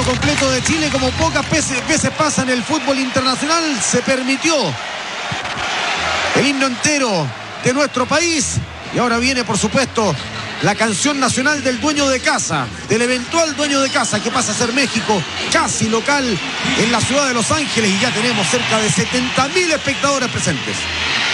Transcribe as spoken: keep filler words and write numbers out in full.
completo de Chile, como pocas veces, veces pasa en el fútbol internacional. Se permitió el himno entero de nuestro país. Y ahora viene, por supuesto, la canción nacional del dueño de casa, del eventual dueño de casa, que pasa a ser México, casi local en la ciudad de Los Ángeles. Y ya tenemos cerca de setenta mil espectadores presentes.